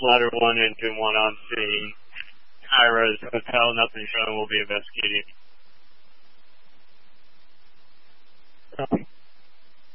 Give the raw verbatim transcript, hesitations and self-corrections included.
Ladder one, engine one on scene. High-res hotel, nothing showing, will be investigating.